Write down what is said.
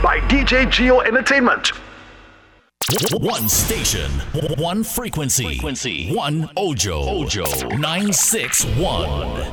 by DJ Geo Entertainment. One station, one frequency, one Ojo 961.